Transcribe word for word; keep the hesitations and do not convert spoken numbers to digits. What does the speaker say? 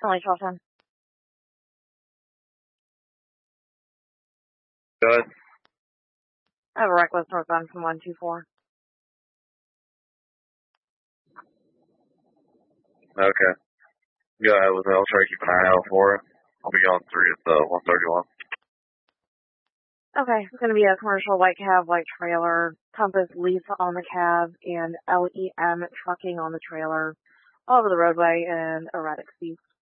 Only Charlton. Good. I have a reckless northbound from one two four. Okay. Go ahead with it. I'll try to keep an eye out for it. I'll be on three at the one thirty-one. Okay, it's going to be a commercial white cab, white trailer, Compass lease on the cab, and L E M trucking on the trailer, all over the roadway in erratic speeds.